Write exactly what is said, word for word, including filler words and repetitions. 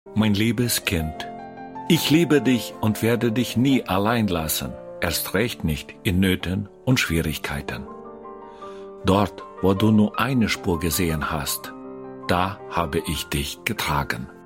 Mein liebes Kind, ich liebe dich und werde dich nie allein lassen, erst recht nicht in Nöten und Schwierigkeiten. Dort, wo du nur eine Spur gesehen hast, da habe ich dich getragen.